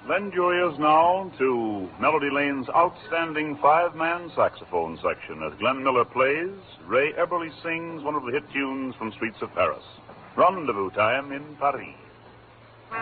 Lend your ears now to Melody Lane's outstanding five-man saxophone section as Glenn Miller plays, Ray Eberly sings one of the hit tunes from Streets of Paris, Rendezvous Time in Paris.